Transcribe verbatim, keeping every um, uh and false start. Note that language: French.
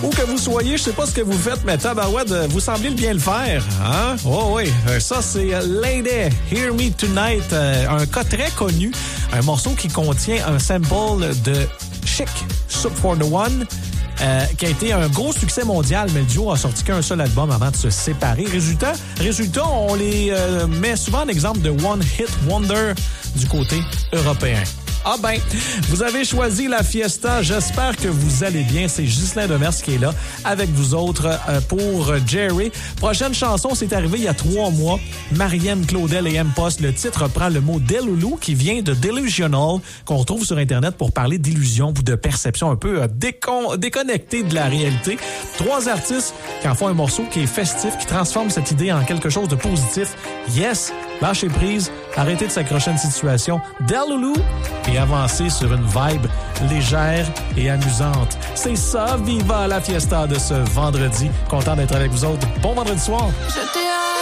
Où que vous soyez, je sais pas ce que vous faites, mais tabarouette, vous semblez bien le faire. Hein? Oh oui, ça c'est Lady, Hear Me Tonight, un cas très connu, un morceau qui contient un sample de Chic, Soup for the One, euh, qui a été un gros succès mondial, mais le duo a sorti qu'un seul album avant de se séparer. Résultat, résultat on les euh, met souvent en exemple de One Hit Wonder du côté européen. Ah ben, vous avez choisi la Fiesta. J'espère que vous allez bien. C'est Ghislain Demers qui est là avec vous autres euh, pour Jerry. Prochaine chanson, c'est arrivé il y a trois mois. Marianne Claudel et M-Post. Le titre reprend le mot Delulu qui vient de Delusional, qu'on retrouve sur Internet pour parler d'illusion ou de perception un peu euh, décon- déconnectée de la réalité. Trois artistes qui en font un morceau qui est festif, qui transforme cette idée en quelque chose de positif. Yes, lâchez prise, arrêtez de s'accrocher à une situation. Delulu et avancer sur une vibe légère et amusante. C'est ça, Viva la Fiesta de ce vendredi. Content d'être avec vous autres. Bon vendredi soir. Je t'ai